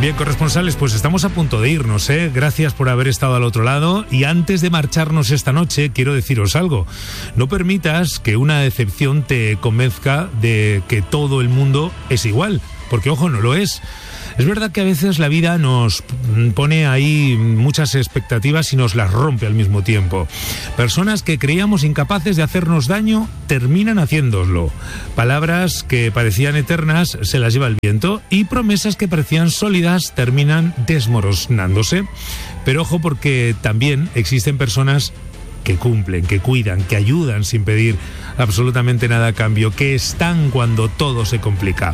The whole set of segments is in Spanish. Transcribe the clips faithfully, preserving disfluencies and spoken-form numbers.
Bien, corresponsales, pues estamos a punto de irnos, ¿eh? Gracias por haber estado al otro lado. Y antes de marcharnos esta noche, quiero deciros algo. No permitas que una decepción te convenzca de que todo el mundo es igual, porque, ojo, no lo es. Es verdad que a veces la vida nos pone ahí muchas expectativas y nos las rompe al mismo tiempo. Personas que creíamos incapaces de hacernos daño terminan haciéndoslo. Palabras que parecían eternas se las lleva el viento y promesas que parecían sólidas terminan desmoronándose. Pero ojo, porque también existen personas que cumplen, que cuidan, que ayudan sin pedir absolutamente nada a cambio, que están cuando todo se complica.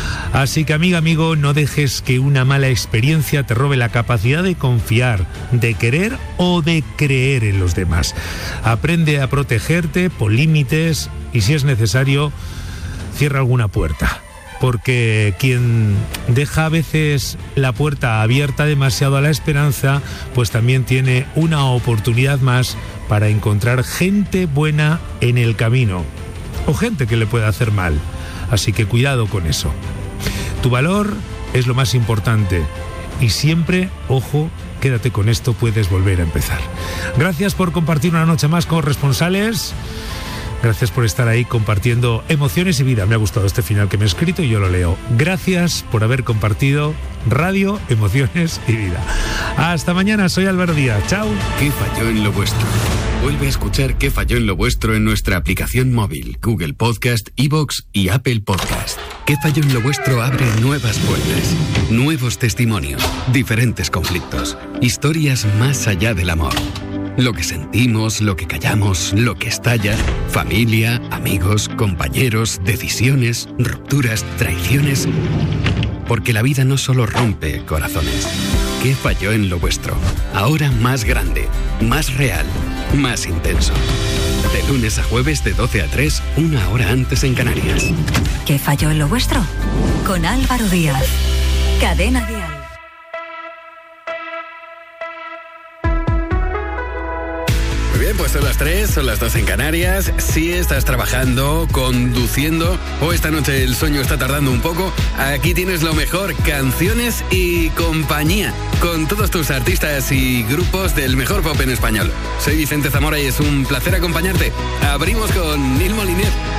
Así que, amiga, amigo, no dejes que una mala experiencia te robe la capacidad de confiar, de querer o de creer en los demás. Aprende a protegerte, pon límites y, si es necesario, cierra alguna puerta. Porque quien deja a veces la puerta abierta demasiado a la esperanza, pues también tiene una oportunidad más para encontrar gente buena en el camino, o gente que le pueda hacer mal. Así que cuidado con eso. Tu valor es lo más importante y siempre, ojo, quédate con esto, puedes volver a empezar. Gracias por compartir una noche más con Corresponsales. Gracias por estar ahí compartiendo emociones y vida. Me ha gustado este final que me he escrito y yo lo leo. Gracias por haber compartido radio, emociones y vida. Hasta mañana, soy Álvaro Díaz. Chao. ¿Qué falló en lo vuestro? Vuelve a escuchar ¿Qué falló en lo vuestro? En nuestra aplicación móvil, Google Podcast, iVoox y Apple Podcast. ¿Qué falló en lo vuestro? Abre nuevas puertas, nuevos testimonios, diferentes conflictos, historias más allá del amor. Lo que sentimos, lo que callamos, lo que estalla, familia, amigos, compañeros, decisiones, rupturas, traiciones. Porque la vida no solo rompe corazones. ¿Qué falló en lo vuestro? Ahora más grande, más real, más intenso. De lunes a jueves de doce a tres, una hora antes en Canarias. ¿Qué falló en lo vuestro? Con Álvaro Díaz. Cadena Dial. Bien, pues son las tres, son las dos en Canarias. Si estás trabajando, conduciendo o esta noche el sueño está tardando un poco, aquí tienes lo mejor, canciones y compañía, con todos tus artistas y grupos del mejor pop en español. Soy Vicente Zamora y es un placer acompañarte. Abrimos con Nil Moliner.